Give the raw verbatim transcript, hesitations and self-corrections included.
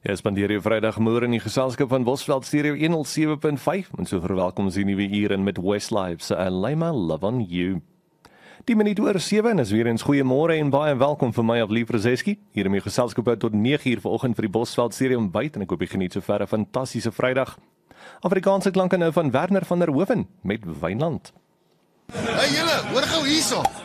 Jy spandeer jou Vrydagmôre in die geselskap van Bosveld Stereo honderd sewe punt vyf en so verwelkom ons die nuwe uur in met Westlife se Lay My Love on You. Die minuut oor sewe en is weer eens goeiemôre en baie welkom vir my Aflief Rozeski. Hier in my geselskap tot nege uur vanoggend vir die Bosveld Stereo ontbyt en ek hoop jy geniet sover 'n fantastiese Vrydag. Afrikaanse klanke nou van Werner van der Hoeven met Wynland. Hey julle, hoor gou hierso.